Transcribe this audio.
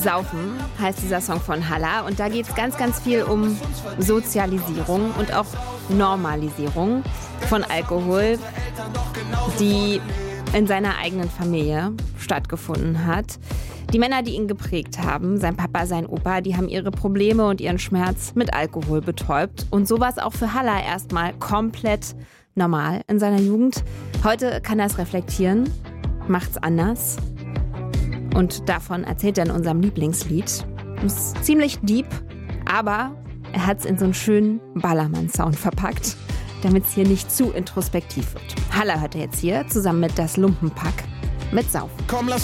Saufen heißt dieser Song von Halla und da geht es ganz, ganz viel um Sozialisierung und auch Normalisierung von Alkohol, die in seiner eigenen Familie stattgefunden hat. Die Männer, die ihn geprägt haben, sein Papa, sein Opa, die haben ihre Probleme und ihren Schmerz mit Alkohol betäubt. Und so war es auch für Halla erstmal komplett normal in seiner Jugend. Heute kann er es reflektieren, macht's anders. Und davon erzählt er in unserem Lieblingslied. Ist ziemlich deep, aber er hat es in so einen schönen Ballermann-Sound verpackt, damit es hier nicht zu introspektiv wird. Halla hört er jetzt hier, zusammen mit Das Lumpenpack mit Saufen. Komm, lass